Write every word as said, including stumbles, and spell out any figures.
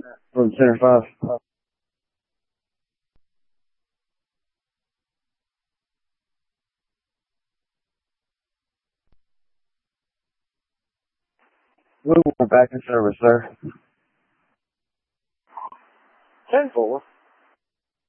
From Center five. We are back in service, sir. ten four.